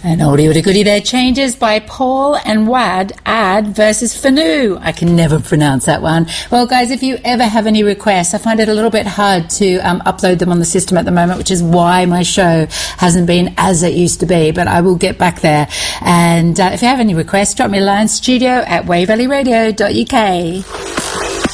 An oldie but a goodie there. Changes by Paul and Wad, Ad versus Fanu. I can never pronounce that one. Well, guys, if you ever have any requests, I find it a little bit hard to upload them on the system at the moment, which is why my show hasn't been as it used to be, but I will get back there. And if you have any requests, drop me a line, studio@wavevalleyradio.uk.